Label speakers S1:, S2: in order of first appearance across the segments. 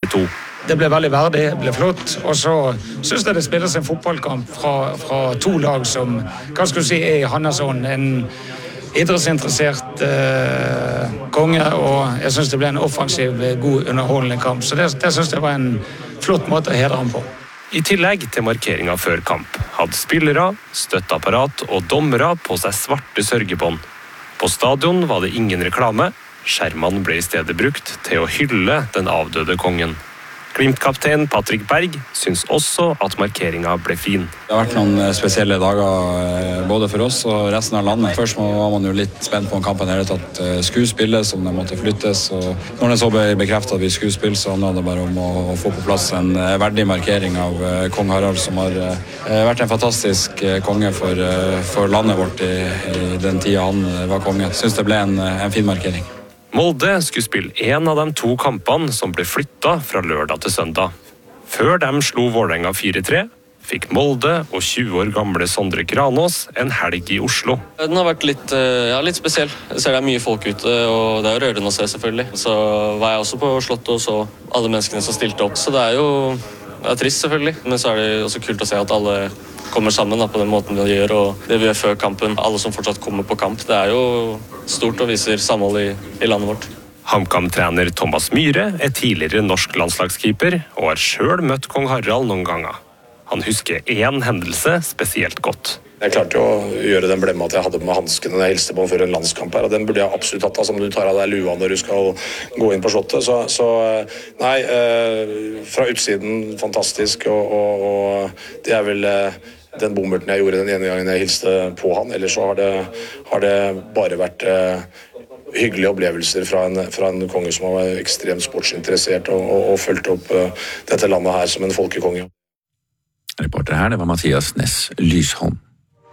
S1: 1992.
S2: Det ble veldig verdig, det ble flott, og så synes jeg det spilles en fotballkamp fra to lag som, hva skal du si, i hans ånd, en idrettsinteressert konge, og jeg synes det ble en offensiv, god, underholdende kamp, så det synes jeg var en flott måte å hedre ham på.
S1: I tillegg til markeringen før kamp hadde spillere, støtteapparat og dommere på seg svarte sørgebånd. På stadion var det ingen reklame, skjermene ble i stedet brukt til å hylle den avdøde kongen. Glimt-kaptein Patrick Berg synes også at markeringen ble fin.
S3: Det har vært noen spesielle dager både for oss og resten av landet. Først var man jo litt spent på om kampen i det hele tatt skulle spilles, om det måtte flyttes. Og når det så ble bekreftet at vi skulle spille, så handlet det bare om å få på plass en verdig markering av kong Harald, som har vært en fantastisk konge for landet vårt i den tiden han var konge. Jeg synes det ble en fin markering.
S1: Molde skulle spille en av de 2 kampene som ble flyttet fra lørdag til søndag. Før de slo Vålerenga 4-3, fikk Molde og 20 år gamle Sondre Granås en helg i Oslo.
S4: Den har vært litt spesiell. Jeg ser det mye folk ute, og det er rørende å se selvfølgelig. Så var jeg også på Slottet og så alle menneskene som stilte opp. Så det er trist selvfølgelig, men så er det også kult å se at alle kommer sammen på den måten vi gjør, og det vi gjør før kampen. Alle som fortsatt kommer på kamp, det er jo stort og viser samhold i landet vårt.
S1: HamKam-trener Thomas Myhre er tidligere norsk landslagskeeper og har selv møtt kong Harald noen ganger. Han husker en hendelse spesielt godt.
S5: Jeg klarte jo å gjøre den blemma at jeg hadde med hansken når jeg hilste på før en landskamp her, og den burde jeg absolutt hatt, som du tar av deg lua når du skal gå inn på Slottet. Så nei, fra utsiden fantastisk, og det er vel den bommerten jeg gjorde den ene gangen jeg hilste på han. Ellers så har det bare vært hyggelige opplevelser fra en konge som var ekstremt sportsinteressert og fulgte opp dette landet her som en folkekonge.
S6: Reporter her, det var Mathias Næss Lysholm.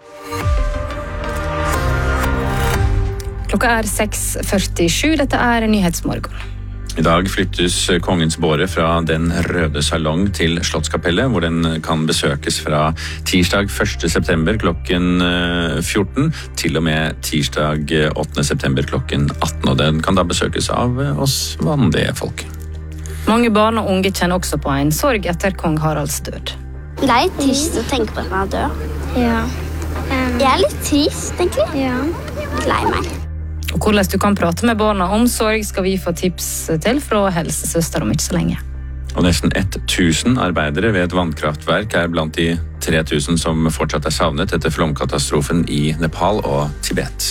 S7: Klokka er 6:47, dette er Nyhetsmorgen.
S6: I dag flyttes kongens båre fra Den røde salong til Slottskapellet, hvor den kan besøkes fra tirsdag 1. september klokken 14 til og med tirsdag 8. september klokken 18, og den kan da besøkes av oss vanlige folk.
S7: Mange barn og unge kjenner også på en sorg etter kong Haralds død.
S8: Det er litt trist å tenke på at han er død.
S9: Ja.
S8: Jeg er litt trist, egentlig.
S9: Ja.
S8: Lei meg.
S7: Og hvordan du kan prate med barna om sorg skal vi få tips til fra helsesøster om ikke så lenge.
S6: Og nesten 1000 arbeidere ved et vannkraftverk er blant de 3000 som fortsatt er savnet etter flomkatastrofen i Nepal og Tibet.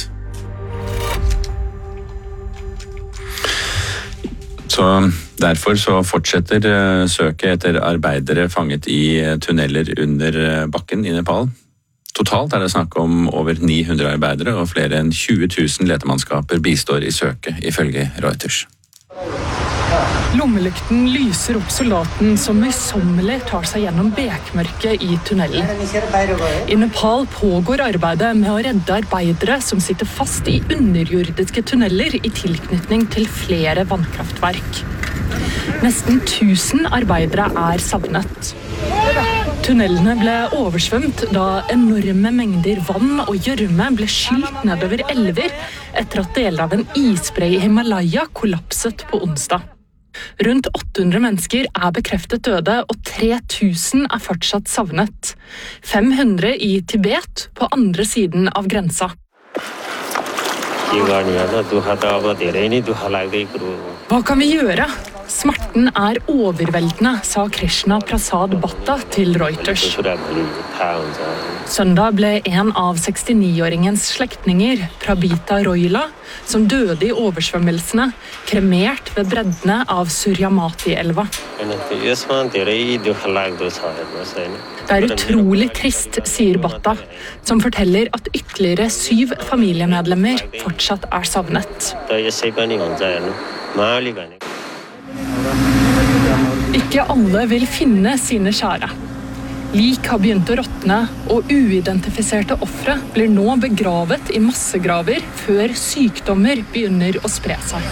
S6: Så derfor så fortsetter søket etter arbeidere fanget i tunneler under bakken i Nepal. Totalt er det snakk om over 900 arbeidere, og flere enn 20 000 letemannskaper bistår i søket, ifølge Reuters.
S10: Lommelykten lyser opp soldaten som møysommelig tar seg gjennom bekmørket i tunnelen. I Nepal pågår arbeidet med å redde arbeidere som sitter fast i underjordiske tunneler i tilknytning til flere vannkraftverk. Nesten 1000 arbeidere er savnet. Tunnelene ble oversvømt da enorme mengder vann og gjørme ble skylt nedover elver etter at deler av en isbre i Himalaya kollapset på onsdag. Rundt 800 mennesker er bekreftet døde, og 3000 er fortsatt savnet. 500 i Tibet på andre siden av grensa. Hva kan vi gjøre? Smerten er overveldende, sa Krishna Prasad Batta til Reuters. Søndag ble en av 69-åringens slektninger, Prabita Roila, som døde i oversvømmelsene, kremert ved breddene av Suryamati-elva. Det er utrolig trist, sier Batta, som forteller at ytterligere 7 familiemedlemmer fortsatt er savnet. Ikke alle vil finne sine kjære. Lik har begynt å råtne, og uidentifiserte ofre blir nå begravet i massegraver før sykdommer begynner å spre seg.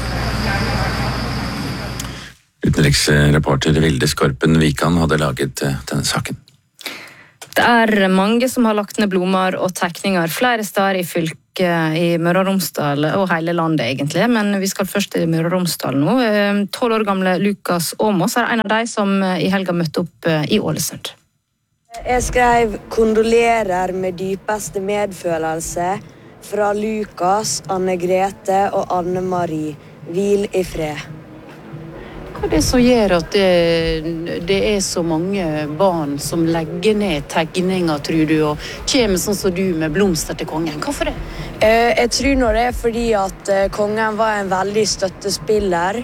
S6: Utenriksreporter Vilde Skorpen Vikan hadde laget denne saken.
S7: Det er mange som har lagt ned blomster og tegninger flere steder i fylket tilbake i Møre og Romsdal og hele landet egentlig, men vi skal først til Møre og Romsdal nå. 12 år gamle Lukas Åmås en av de som i helga møtte opp i Ålesund.
S9: Jeg skrev kondolerer med dypeste medfølelse fra Lukas, Anne Grete og Anne Marie. Hvil i fred.
S11: Hva er det som gjør at det så mange barn som legger ned tegninger, tror du, og kommer sånn som du med blomster til kongen? Hvorfor det?
S9: Jeg tror nå det fordi at kongen var en veldig støttespiller.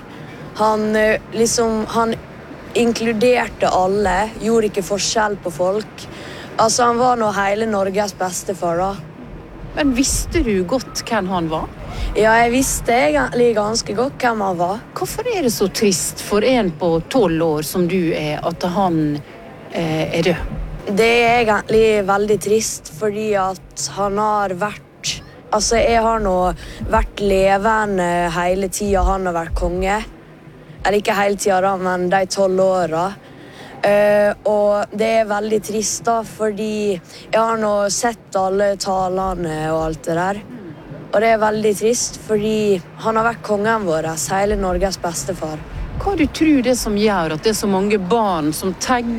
S9: Han inkluderte alle, gjorde ikke forskjell på folk. Altså, han var nå hele Norges bestefar, da.
S11: Men visste du godt hvem han var?
S9: Ja, jeg visste egentlig ganske godt hvem han var.
S11: Hvorfor er det så trist for en på 12 år som du at han død?
S9: Det er egentlig veldig trist, fordi at han har vært... Altså, jeg har nå vært levende hele tiden han har vært konge. Eller ikke hele tiden da, men de 12 årene. Og det er veldig trist da, fordi jeg har nå sett alle talene og alt det der. Og det er veldig trist, fordi han har vært kongen vår, hele Norges bestefar.
S11: Hva du tror det som gjør at det så mange barn som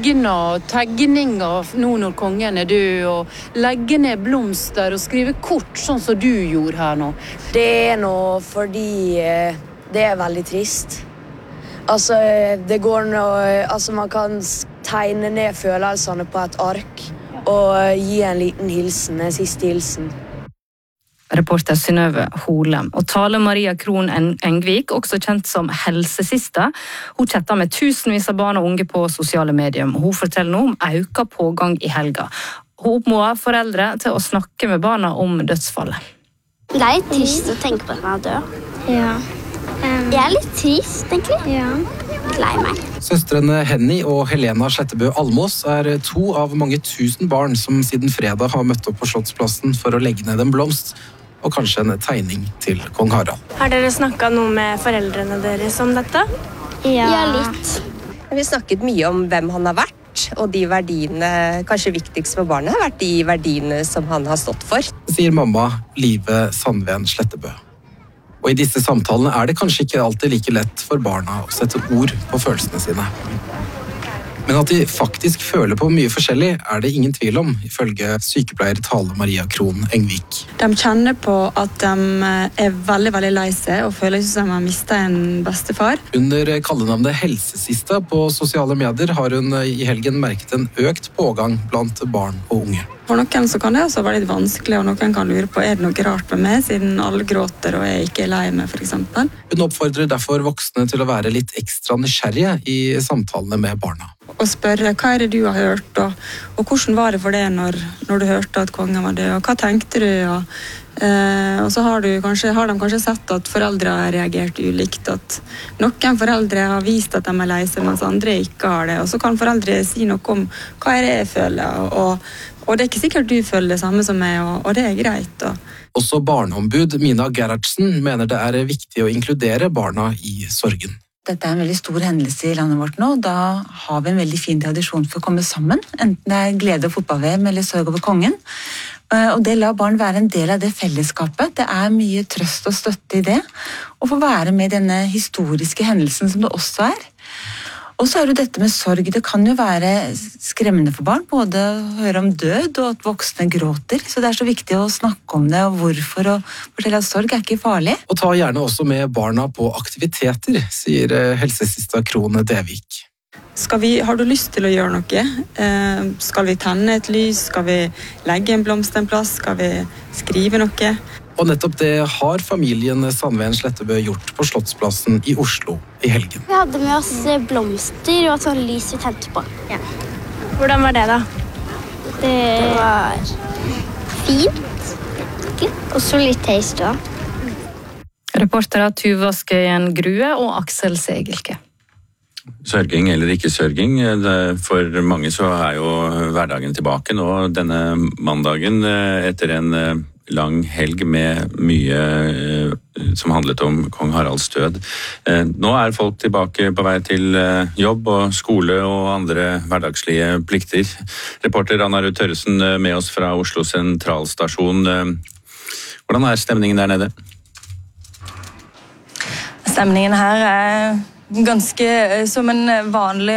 S11: tegninger nå når kongen død, og legger ned blomster og skriver kort, sånn som du gjorde her nå?
S9: Det er nå fordi det er veldig trist. Altså, det går altså man kan tegne ned følelsene på et ark og gi en liten hilsen, en siste hilsen.
S7: Reporter Synnøve Holem. Og Tale Maria Krohn Engvik, også kjent som helsesista, hun chatter med tusenvis av barn og unge på sosiale medier. Hun forteller nå om økt pågang i helga. Hun oppfordrer foreldre til å snakke med barna om dødsfallet.
S8: Det er litt trist å tenke på at han død.
S12: Ja.
S8: Jeg er litt trist, egentlig.
S12: Ja.
S8: Lei meg.
S13: Søstrene Henny og Helena Slettebø Almås to av mange tusen barn som siden fredag har møtt opp på Slottsplassen for å legge ned en blomst og kanskje en tegning til kong Harald.
S12: Har dere snakket noe med foreldrene deres om dette?
S8: Ja, litt.
S14: Vi snakket mye om hvem han har vært, og de verdiene, kanskje viktigst for barnet, har vært de verdiene som han har stått for.
S13: Sier mamma Live Sandven Slettebø. Og i disse samtalene det kanskje ikke alltid like lett for barna å sette ord på følelsene sine. Men at de faktisk føler på mye forskjellig det ingen tvil om, ifølge sykepleier Tale Maria Krohn Engvik.
S15: De kjenner på at de veldig, veldig lei seg og føler ikke som de har mistet en bestefar.
S13: Under kallenavnet Helsesista på sosiale medier har hun i helgen merket en økt pågang blant barn og unge.
S15: For noen så kan det også være litt vanskelig, og noen kan lure på det noe rart med meg, siden alle gråter og jeg ikke lei meg, for eksempel.
S13: Hun oppfordrer derfor voksne til å være litt ekstra nysgjerrige i samtalene med barna.
S15: Og spørre hva det du har hørt, og hvordan var det for deg når du hørte at kongen var død, og hva tenkte du, og så har de kanskje sett at foreldre har reagert ulikt, at noen foreldre har vist at de er lei seg, mens andre ikke har det, og så kan foreldre si noe om hva det jeg føler, og det er ikke sikkert du føler det samme som meg, og det er greit.
S13: Også barneombud Mina Gerhardsen mener det viktig å inkludere barna i sorgen.
S16: Dette en veldig stor hendelse i landet vårt nå. Da har vi en veldig fin tradisjon for å komme sammen, enten det glede og fotball-VM eller sorg over kongen. Og det lar barn være en del av det fellesskapet. Det mye trøst og støtte i det, å få være med i denne historiske hendelsen som det også Og så det dette med sorg. Det kan jo være skremmende for barn, både å høre om død og at voksne gråter. Så det så viktig å snakke om det, og hvorfor, og fortelle at sorg ikke farlig.
S13: Og ta gjerne også med barna på aktiviteter, sier helsesista Krohn Devik.
S15: Har du lyst til å gjøre noe? Skal vi tenne et lys? Skal vi legge en blomst en plass? Skal vi skrive noe?
S13: Og nettopp det har familien Sandven Slettebø gjort på Slottsplassen i Oslo i helgen.
S8: Vi hadde med oss blomster og sånn lys vi tente på. Ja.
S12: Hvordan var det da?
S8: Det var fint. Og så litt taste da.
S7: Reportere Tuva Skøyen Grue og Aksel Segelke.
S6: Sørging eller ikke sørging, for mange så jo hverdagen tilbake nå denne mandagen etter en lang helg med mye som handlet om kong Haralds død. Nå folk tilbake på vei til jobb og skole og andre hverdagslige plikter. Reporter Anna Ruud Tørresen med oss fra Oslo sentralstasjon. Hvordan er stemningen der nede?
S17: Stemningen her er ganske som en vanlig